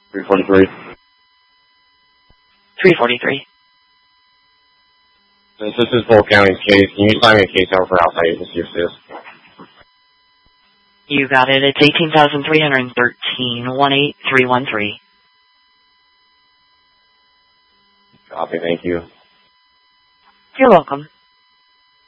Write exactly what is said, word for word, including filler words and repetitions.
three forty-three. three forty-three. Since this is Polk County's case, can you sign me a case out for outside agency assist? You got it. It's eighteen thousand three hundred thirteen, one eight three one three. Copy, thank you. You're welcome.